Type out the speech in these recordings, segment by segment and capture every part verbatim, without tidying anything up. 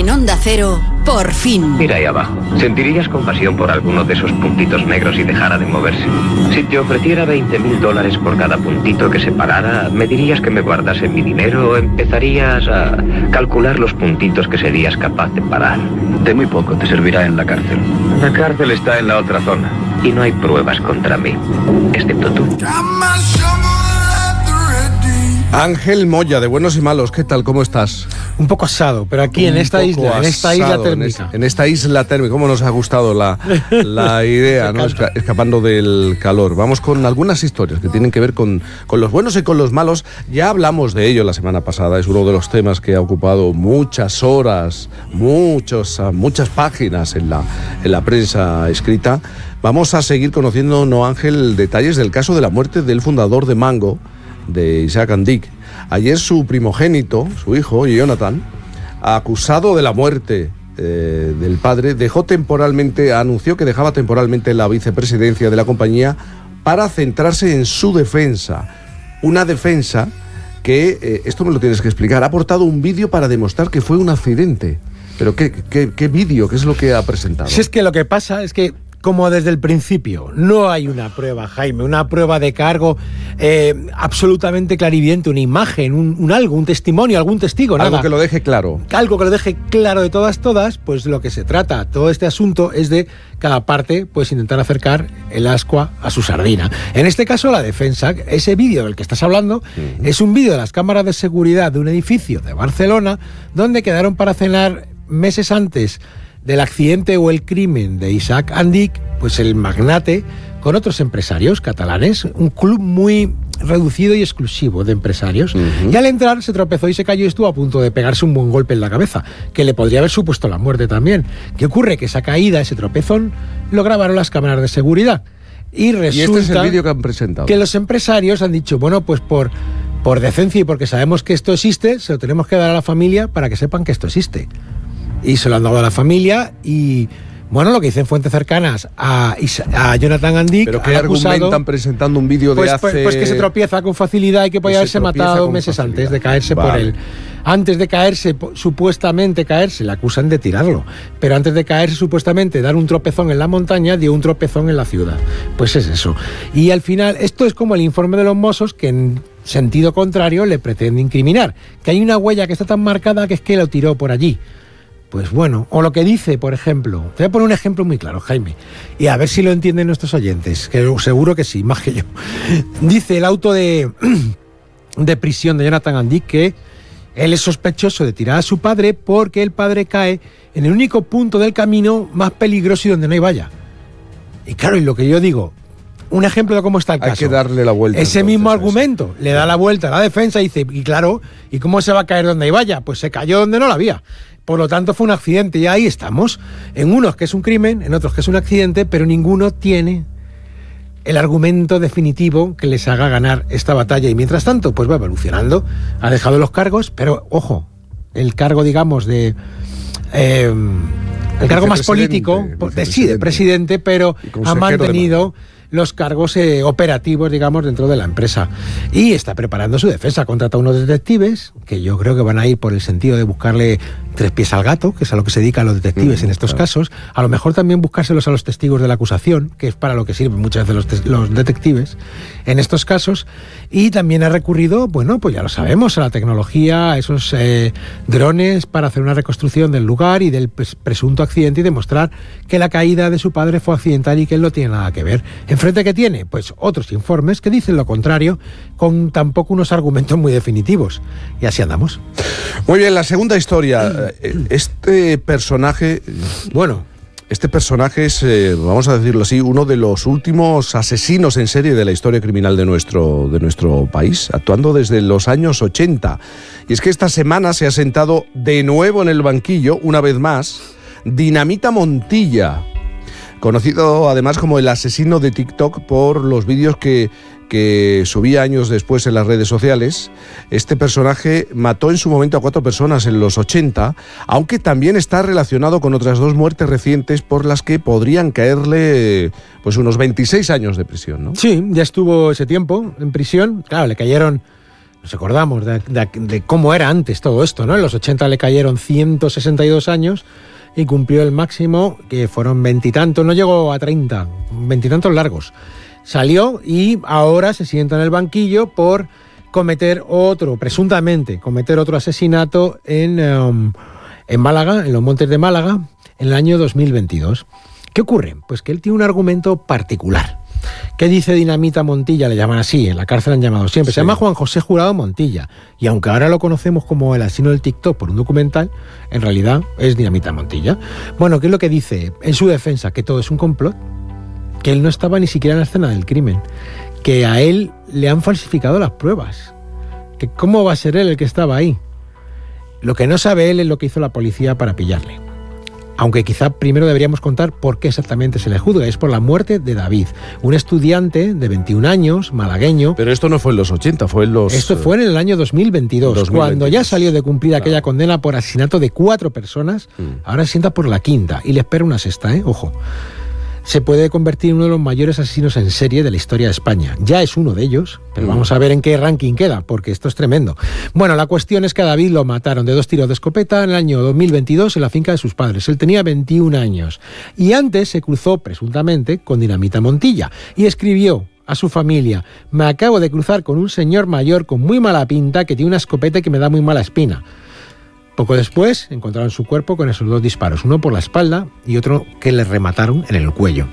En Onda Cero, por fin. Mira ahí abajo. ¿Sentirías compasión por alguno de esos puntitos negros si dejara de moverse? Si te ofreciera veinte mil dólares por cada puntito que se parara, ¿me dirías que me guardase mi dinero o empezarías a calcular los puntitos que serías capaz de parar? De muy poco te servirá en la cárcel. La cárcel está en la otra zona y no hay pruebas contra mí, excepto tú. Ángel Moya, de Buenos y Malos, ¿qué tal? ¿Cómo estás? Un poco asado, pero aquí en esta isla, en esta isla térmica. En esta isla térmica, ¿cómo nos ha gustado la, la idea, ¿no? Esca- escapando del calor? Vamos con algunas historias que tienen que ver con, con los buenos y con los malos. Ya hablamos de ello la semana pasada, es uno de los temas que ha ocupado muchas horas, muchos, muchas páginas en la, en la prensa escrita. Vamos a seguir conociendo, ¿no, Ángel?, detalles del caso de la muerte del fundador de Mango, de Isaac Andic. Ayer su primogénito, su hijo, Jonathan, acusado de la muerte eh, del padre, dejó temporalmente, anunció que dejaba temporalmente la vicepresidencia de la compañía para centrarse en su defensa. Una defensa que, eh, esto me lo tienes que explicar, ha aportado un vídeo para demostrar que fue un accidente. Pero ¿qué, qué, qué vídeo? ¿Qué es lo que ha presentado? Si es que lo que pasa es que, como desde el principio, no hay una prueba, Jaime, una prueba de cargo eh, absolutamente clarividente, una imagen, un, un algo, un testimonio, algún testigo, nada. Algo que lo deje claro. Algo que lo deje claro de todas, todas, pues lo que se trata, todo este asunto es de cada parte, pues intentar acercar el ascua a su sardina. En este caso, la defensa, ese vídeo del que estás hablando, uh-huh. es un vídeo de las cámaras de seguridad de un edificio de Barcelona, donde quedaron para cenar meses antes del accidente o el crimen de Isaac Andic, pues el magnate, con otros empresarios catalanes, un club muy reducido y exclusivo de empresarios, uh-huh. y al entrar se tropezó y se cayó y estuvo a punto de pegarse un buen golpe en la cabeza, que le podría haber supuesto la muerte también. ¿Qué ocurre? Que esa caída, ese tropezón, lo grabaron las cámaras de seguridad. Y resulta y este es el vídeo que han presentado. Que los empresarios han dicho, bueno, pues por, por decencia y porque sabemos que esto existe, se lo tenemos que dar a la familia para que sepan que esto existe. Y se lo han dado a la familia y, bueno, lo que dicen fuentes cercanas a, a Jonathan Andic. ¿Pero qué argumentan presentando un vídeo de pues, hace...? Pues, pues que se tropieza con facilidad y que podía haberse matado meses facilidad. antes de caerse vale. por él. Antes de caerse, supuestamente caerse, le acusan de tirarlo. Pero antes de caerse, supuestamente, dar un tropezón en la montaña, dio un tropezón en la ciudad. Pues es eso. Y al final, esto es como el informe de los Mossos que en sentido contrario le pretende incriminar. Que hay una huella que está tan marcada que es que lo tiró por allí. Pues bueno, o lo que dice, por ejemplo, te voy a poner un ejemplo muy claro, Jaime, y a ver si lo entienden nuestros oyentes, que seguro que sí, más que yo. Dice el auto de, de prisión de Jonathan Andic que él es sospechoso de tirar a su padre porque el padre cae en el único punto del camino más peligroso y donde no hay valla. Y claro, y lo que yo digo, un ejemplo de cómo está el caso. Hay que darle la vuelta. Ese entonces, mismo argumento, le da la vuelta a la defensa y dice, y claro, ¿y cómo se va a caer donde hay valla? Pues se cayó donde no la había. Por lo tanto, fue un accidente y ahí estamos. En unos que es un crimen, en otros que es un accidente, pero ninguno tiene el argumento definitivo que les haga ganar esta batalla. Y mientras tanto, pues va evolucionando. Ha dejado los cargos, pero ojo, el cargo, digamos, de... Eh, el cargo más político, de, sí, de presidente, pero ha mantenido los cargos eh, operativos, digamos, dentro de la empresa. Y está preparando su defensa. Contrata a unos detectives, que yo creo que van a ir por el sentido de buscarle tres pies al gato, que es a lo que se dedican los detectives mm, en estos claro. casos. A lo mejor también buscárselos a los testigos de la acusación, que es para lo que sirven muchas veces los, los detectives en estos casos. Y también ha recurrido, bueno, pues ya lo sabemos, a la tecnología, a esos eh, drones para hacer una reconstrucción del lugar y del pues, presunto accidente y demostrar que la caída de su padre fue accidental y que él no tiene nada que ver. ¿Enfrente qué tiene? Pues otros informes que dicen lo contrario, con tampoco unos argumentos muy definitivos. Y así andamos. Muy bien, la segunda historia. Este personaje, bueno, este personaje es, eh, vamos a decirlo así, uno de los últimos asesinos en serie de la historia criminal de nuestro, de nuestro país, actuando desde los años ochenta. Y es que esta semana se ha sentado de nuevo en el banquillo, una vez más, Dinamita Montilla, conocido además como el asesino de TikTok por los vídeos que, que subía años después en las redes sociales. Este personaje mató en su momento a cuatro personas en los ochenta, aunque también está relacionado con otras dos muertes recientes por las que podrían caerle pues unos veintiséis años de prisión, ¿no? Sí, ya estuvo ese tiempo en prisión. Claro, le cayeron nos acordamos de, de, de cómo era antes todo esto, ¿no? En los ochenta le cayeron ciento sesenta y dos años y cumplió el máximo, que fueron veintitantos, no llegó a treinta, veintitantos largos. Salió y ahora se sienta en el banquillo por cometer otro, presuntamente, cometer otro asesinato en, um, en Málaga, en los montes de Málaga, en el año dos mil veintidós. ¿Qué ocurre? Pues que él tiene un argumento particular. ¿Qué dice Dinamita Montilla? Le llaman así, en la cárcel han llamado siempre. Sí. Se llama Juan José Jurado Montilla. Y aunque ahora lo conocemos como el asesino del TikTok por un documental, en realidad es Dinamita Montilla. Bueno, ¿qué es lo que dice en su defensa? Que todo es un complot, que él no estaba ni siquiera en la escena del crimen, que a él le han falsificado las pruebas, que cómo va a ser él el que estaba ahí. Lo que no sabe él es lo que hizo la policía para pillarle. Aunque quizá primero deberíamos contar por qué exactamente se le juzga. Es por la muerte de David, un estudiante de veintiún años, malagueño. Pero esto no fue en los ochenta, fue en los... Esto fue en el año dos mil veintidós, dos mil veintidós. Cuando ya salió de cumplir claro. aquella condena por asesinato de cuatro personas, mm. ahora se sienta por la quinta y le espera una sexta, ¿eh? Ojo. Se puede convertir en uno de los mayores asesinos en serie de la historia de España. Ya es uno de ellos, pero mm. vamos a ver en qué ranking queda, porque esto es tremendo. Bueno, la cuestión es que a David lo mataron de dos tiros de escopeta en el año dos mil veintidós en la finca de sus padres. Él tenía veintiún años y antes se cruzó, presuntamente, con Dinamita Montilla y escribió a su familia: me acabo de cruzar con un señor mayor con muy mala pinta que tiene una escopeta que me da muy mala espina. Poco después encontraron su cuerpo con esos dos disparos, uno por la espalda y otro que le remataron en el cuello.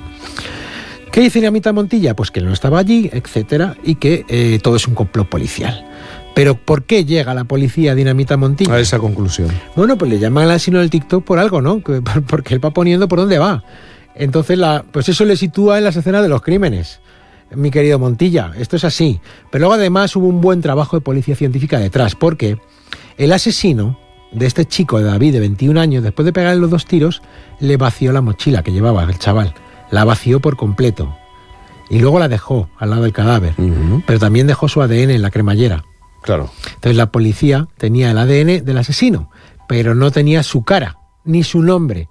¿Qué dice Dinamita Montilla? Pues que él no estaba allí, etcétera, y que eh, todo es un complot policial. Pero ¿por qué llega la policía a Dinamita Montilla? A esa conclusión. Bueno, pues le llaman al asesino del TikTok por algo, ¿no? Porque él va poniendo por dónde va. Entonces, la, pues eso le sitúa en las escenas de los crímenes. Mi querido Montilla, esto es así. Pero luego además hubo un buen trabajo de policía científica detrás, porque el asesino de este chico de David de veintiún años, después de pegarle los dos tiros, le vació la mochila que llevaba el chaval. La vació por completo. Y luego la dejó al lado del cadáver. Uh-huh. Pero también dejó su A D N en la cremallera. Claro. Entonces la policía tenía el A D N del asesino, pero no tenía su cara, ni su nombre.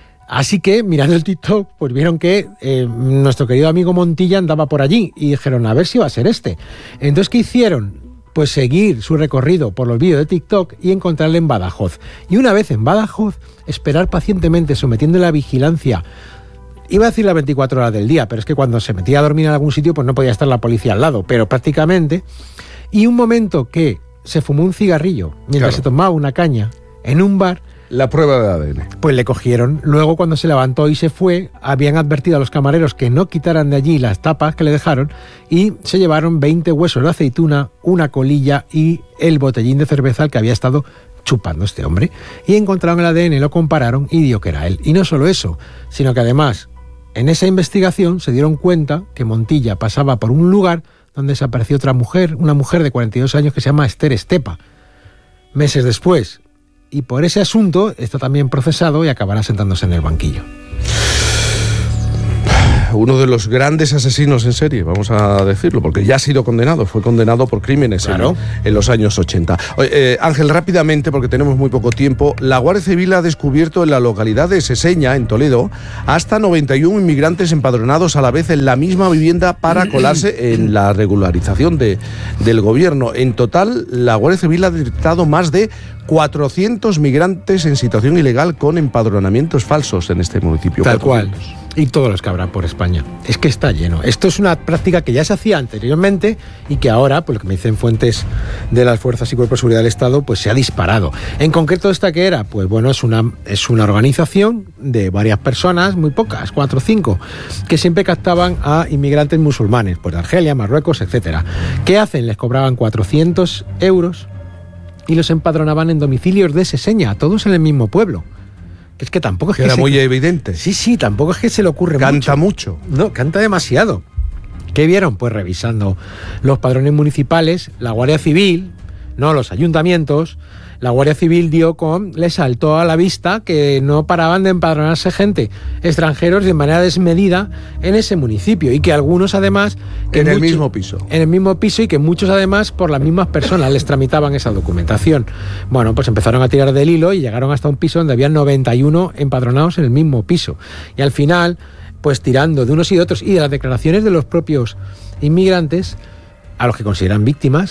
Así que, mirando el TikTok, pues vieron que eh, nuestro querido amigo Montilla andaba por allí y dijeron, a ver si va a ser este. Entonces, ¿qué hicieron? Pues seguir su recorrido por los vídeos de TikTok y encontrarle en Badajoz. Y una vez en Badajoz, esperar pacientemente, sometiéndole a vigilancia. Iba a decir las veinticuatro horas del día, pero es que cuando se metía a dormir en algún sitio, pues no podía estar la policía al lado, pero prácticamente. Y un momento que se fumó un cigarrillo mientras claro. se tomaba una caña en un bar. La prueba de A D N. Pues le cogieron. Luego, cuando se levantó y se fue, habían advertido a los camareros que no quitaran de allí las tapas que le dejaron y se llevaron veinte huesos de aceituna, una colilla y el botellín de cerveza al que había estado chupando este hombre. Y encontraron el A D N, lo compararon y dio que era él. Y no solo eso, sino que además, en esa investigación se dieron cuenta que Montilla pasaba por un lugar donde desapareció otra mujer, una mujer de cuarenta y dos años que se llama Esther Estepa. Meses después. Y por ese asunto está también procesado y acabará sentándose en el banquillo. Uno de los grandes asesinos en serie, vamos a decirlo, porque ya ha sido condenado, fue condenado por crímenes claro. en, en los años ochenta. Oye, eh, Ángel, rápidamente, porque tenemos muy poco tiempo, la Guardia Civil ha descubierto en la localidad de Seseña, en Toledo, hasta noventa y uno inmigrantes empadronados a la vez en la misma vivienda para colarse en la regularización de, del gobierno. En total, la Guardia Civil ha detectado más de cuatrocientos migrantes en situación ilegal con empadronamientos falsos en este municipio. Tal cual. Y todos los que habrá por España. Es que está lleno. Esto es una práctica que ya se hacía anteriormente y que ahora, pues lo que me dicen fuentes de las Fuerzas y Cuerpos de Seguridad del Estado, pues se ha disparado. En concreto, ¿esta qué era? Pues bueno, es una, es una organización de varias personas, muy pocas, cuatro o cinco, que siempre captaban a inmigrantes musulmanes, pues de Argelia, Marruecos, etcétera. ¿Qué hacen? Les cobraban cuatrocientos euros y los empadronaban en domicilios de Seseña, todos en el mismo pueblo. Que es que tampoco es que, que era se... muy evidente. Sí, sí, tampoco es que se le ocurre canta mucho. mucho. No, canta demasiado. ¿Qué vieron? Pues revisando los padrones municipales, la Guardia Civil, no los ayuntamientos, la Guardia Civil dio con, les saltó a la vista que no paraban de empadronarse gente, extranjeros de manera desmedida en ese municipio y que algunos además... Que en mucho, el mismo piso. En el mismo piso y que muchos además por las mismas personas les tramitaban esa documentación. Bueno, pues empezaron a tirar del hilo y llegaron hasta un piso donde había noventa y uno empadronados en el mismo piso. Y al final, pues tirando de unos y de otros y de las declaraciones de los propios inmigrantes, a los que consideran víctimas,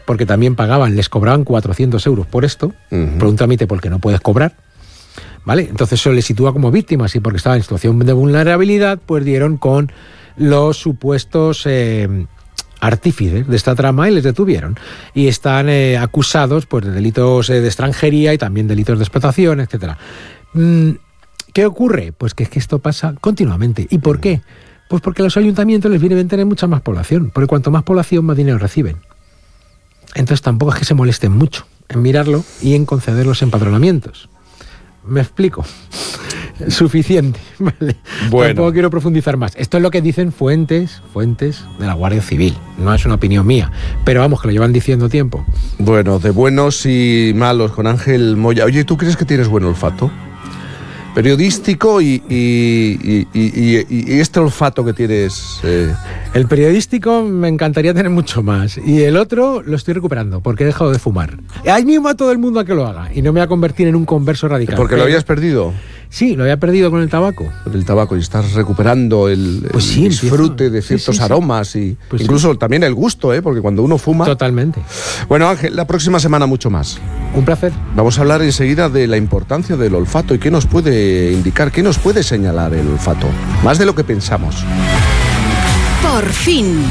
porque también pagaban, les cobraban cuatrocientos euros por esto, uh-huh. por un trámite por el que no puedes cobrar, ¿vale? Entonces eso les sitúa como víctimas y porque estaban en situación de vulnerabilidad, pues dieron con los supuestos eh, artífices de esta trama y les detuvieron. Y están eh, acusados pues, de delitos eh, de extranjería y también delitos de explotación, etcétera. Mm, ¿Qué ocurre? Pues que es que esto pasa continuamente. ¿Y por qué? Pues porque a los ayuntamientos les viene bien tener mucha más población, porque cuanto más población, más dinero reciben. Entonces tampoco es que se molesten mucho en mirarlo y en conceder los empadronamientos. ¿Me explico? Suficiente, ¿vale? Bueno. Tampoco quiero profundizar más. Esto es lo que dicen fuentes, fuentes de la Guardia Civil. No es una opinión mía, pero vamos, que lo llevan diciendo tiempo. Bueno, de buenos y malos con Ángel Moya. Oye, ¿tú crees que tienes buen olfato? Periodístico y, y, y, y, y este olfato que tienes... Eh... El periodístico me encantaría tener mucho más. Y el otro lo estoy recuperando porque he dejado de fumar. Ahí mismo a todo el mundo a que lo haga. Y no me voy a convertir en un converso radical. ¿Porque lo habías perdido? Sí, lo había perdido con el tabaco. Con el tabaco, y estás recuperando el, pues sí, el disfrute empiezo. de ciertos sí, sí, sí. aromas y pues incluso sí. también el gusto, ¿eh? Porque cuando uno fuma... Totalmente. Bueno, Ángel, la próxima semana mucho más. Un placer. Vamos a hablar enseguida de la importancia del olfato y qué nos puede indicar, qué nos puede señalar el olfato. Más de lo que pensamos. Por fin.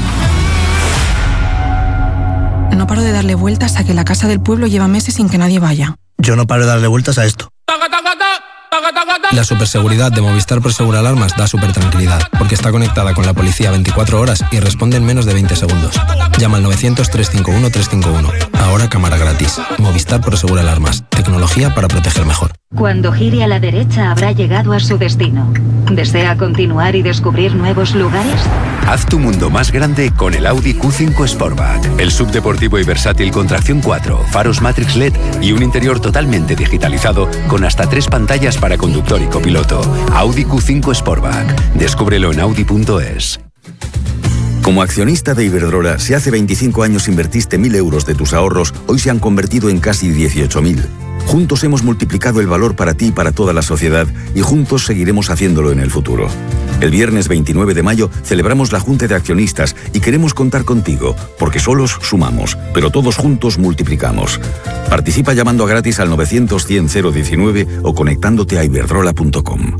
No paro de darle vueltas a que la casa del pueblo lleva meses sin que nadie vaya. Yo no paro de darle vueltas a esto. La superseguridad de Movistar Prosegur Alarmas da super tranquilidad, porque está conectada con la policía veinticuatro horas y responde en menos de veinte segundos. Llama al novecientos, trescientos cincuenta y uno, trescientos cincuenta y uno. Ahora cámara gratis. Movistar Prosegur Alarmas. Tecnología para proteger mejor. Cuando gire a la derecha habrá llegado a su destino. ¿Desea continuar y descubrir nuevos lugares? Haz tu mundo más grande con el Audi Q cinco Sportback. El subdeportivo y versátil con tracción cuatro, faros Matrix L E D y un interior totalmente digitalizado con hasta tres pantallas para conductor y copiloto. Audi Q cinco Sportback. Descúbrelo en audi punto es. Como accionista de Iberdrola, si hace veinticinco años invertiste mil euros de tus ahorros, hoy se han convertido en casi dieciocho mil. Juntos hemos multiplicado el valor para ti y para toda la sociedad y juntos seguiremos haciéndolo en el futuro. El viernes veintinueve de mayo celebramos la Junta de Accionistas y queremos contar contigo, porque solos sumamos, pero todos juntos multiplicamos. Participa llamando a gratis al novecientos, cien, cero diecinueve o conectándote a iberdrola punto com.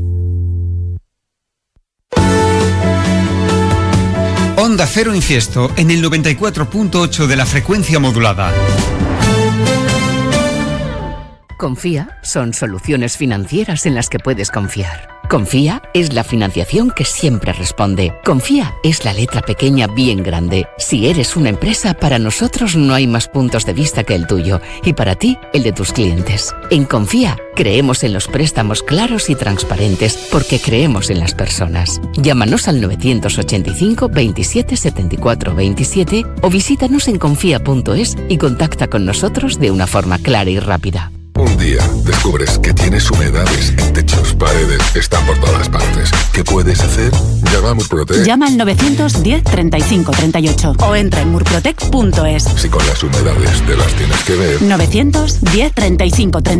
Onda Cero Infiesto en el noventa y cuatro punto ocho de la frecuencia modulada. Confía son soluciones financieras en las que puedes confiar. Confía es la financiación que siempre responde. Confía es la letra pequeña bien grande. Si eres una empresa, para nosotros no hay más puntos de vista que el tuyo y para ti, el de tus clientes. En Confía creemos en los préstamos claros y transparentes porque creemos en las personas. Llámanos al novecientos ochenta y cinco, veintisiete, setenta y cuatro, veintisiete o visítanos en confía punto es y contacta con nosotros de una forma clara y rápida. Un día descubres que tienes humedades en techos, paredes, están por todas partes. ¿Qué puedes hacer? Llama a Murprotec. Llama al novecientos diez, treinta y cinco, treinta y ocho o entra en murprotec punto es. Si con las humedades te las tienes que ver. novecientos diez, treinta y cinco, treinta y ocho